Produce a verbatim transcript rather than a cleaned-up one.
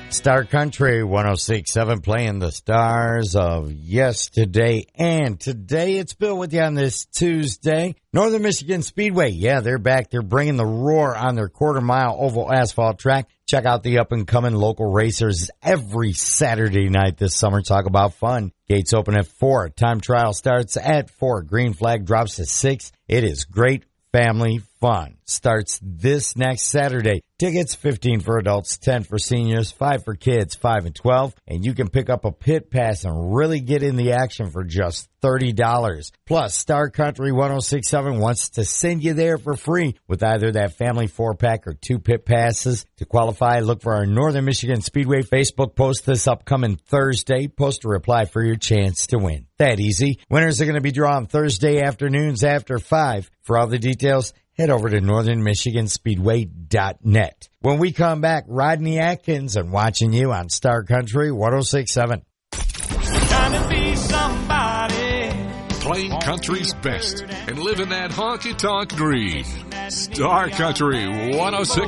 Star Country one oh six point seven playing the stars of yesterday and today. It's Bill with you on this Tuesday. Northern Michigan Speedway, yeah, they're back. They're bringing the roar on their quarter-mile oval asphalt track. Check out the up-and-coming local racers every Saturday night this summer. Talk about fun. Gates open at four. Time trial starts at four. Green flag drops to six. It is great family fun. Starts this next Saturday. Tickets fifteen for adults, ten for seniors, five for kids, five and twelve. And you can pick up a pit pass and really get in the action for just thirty dollars. Plus, Star Country one oh six point seven wants to send you there for free with either that family four-pack or two pit passes. To qualify, look for our Northern Michigan Speedway Facebook post this upcoming Thursday. Post a reply for your chance to win. That easy. Winners are going to be drawn Thursday afternoons after five. For all the details, head over to northern michigan speedway dot net. When we come back, Rodney Atkins and watching you on Star Country one oh six point seven. Trying to be somebody. Playing country's best and living that honky-tonk dream. Star Country one oh six